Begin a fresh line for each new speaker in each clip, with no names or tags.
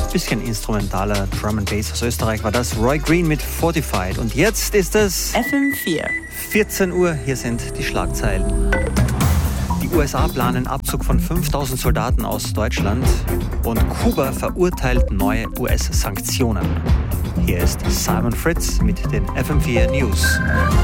Bisschen instrumentaler Drum and Bass aus Österreich war das. Roy Green mit Fortified. Und jetzt ist es
FM4.
14 Uhr. Hier sind die Schlagzeilen. Die USA planen Abzug von 5000 Soldaten aus Deutschland und Kuba verurteilt neue US-Sanktionen. Hier ist Simon Fritz mit den FM4 News.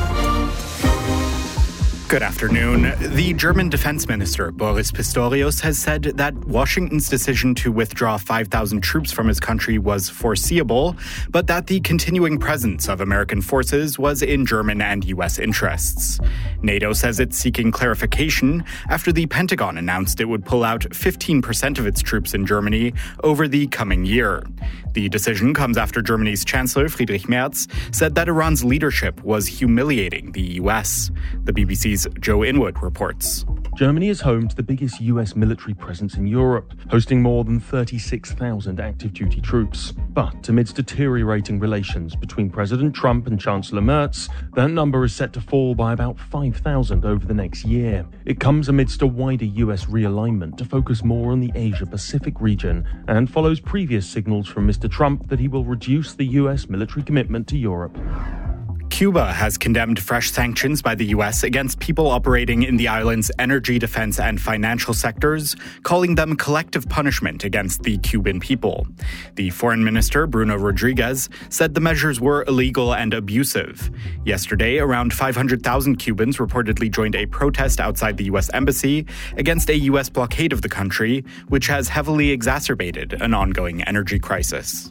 Good afternoon. The German Defense Minister, Boris Pistorius, has said that Washington's decision to withdraw 5,000 troops from his country was foreseeable, but that the continuing presence of American forces was in German and U.S. interests. NATO says it's seeking clarification after the Pentagon announced it would pull out 15% of its troops in Germany over the coming year. The decision comes after Germany's Chancellor Friedrich Merz said that Iran's leadership was humiliating the U.S. The BBC's Joe Inwood reports.
Germany is home to the biggest US military presence in Europe, hosting more than 36,000 active duty troops. But amidst deteriorating relations between President Trump and Chancellor Merz, that number is set to fall by about 5,000 over the next year. It comes amidst a wider US realignment to focus more on the Asia-Pacific region and follows previous signals from Mr. Trump that he will reduce the US military commitment to Europe.
Cuba has condemned fresh sanctions by the U.S. against people operating in the island's energy, defense, and financial sectors, calling them collective punishment against the Cuban people. The foreign minister, Bruno Rodriguez, said the measures were illegal and abusive. Yesterday, around 500,000 Cubans reportedly joined a protest outside the U.S. embassy against a U.S. blockade of the country, which has heavily exacerbated an ongoing energy crisis.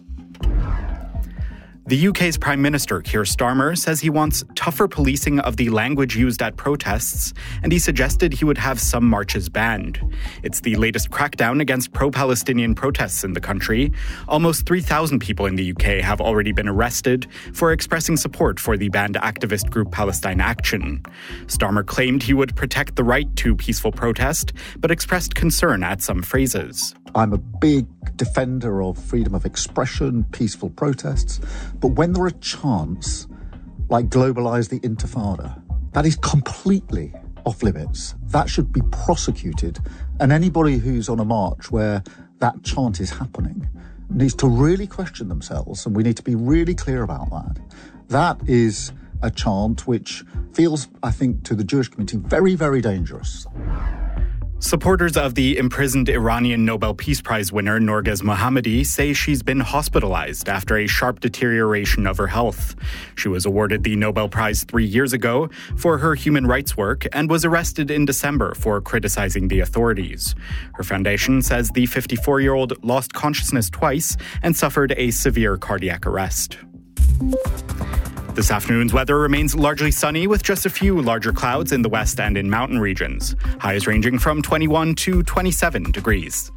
The UK's Prime Minister, Keir Starmer, says he wants tougher policing of the language used at protests, and he suggested he would have some marches banned. It's the latest crackdown against pro-Palestinian protests in the country. Almost 3,000 people in the UK have already been arrested for expressing support for the banned activist group Palestine Action. Starmer claimed he would protect the right to peaceful protest, but expressed concern at some phrases.
I'm a big defender of freedom of expression, peaceful protests, but when there are chants like globalise the Intifada, that is completely off limits. That should be prosecuted, and anybody who's on a march where that chant is happening needs to really question themselves, and we need to be really clear about that. That is a chant which feels, I think, to the Jewish community very, very dangerous.
Supporters of the imprisoned Iranian Nobel Peace Prize winner Norgez Mohammadi say she's been hospitalized after a sharp deterioration of her health. She was awarded the Nobel Prize 3 years ago for her human rights work and was arrested in December for criticizing the authorities. Her foundation says the 54-year-old lost consciousness twice and suffered a severe cardiac arrest. This afternoon's weather remains largely sunny with just a few larger clouds in the west and in mountain regions. Highs ranging from 21 to 27 degrees.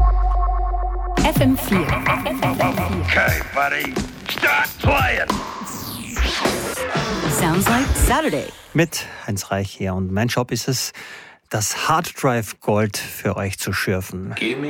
FM4.
Okay, buddy, start playing.
Sounds like Saturday.
Mit Heinz Reich hier und mein Job ist es, das Hard Drive Gold für euch zu schürfen.